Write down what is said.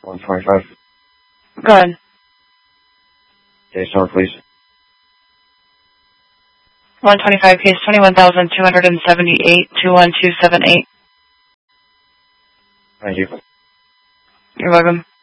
125. Go ahead. Case number, please. 125, case 21,278, 21278. Thank you. You're welcome.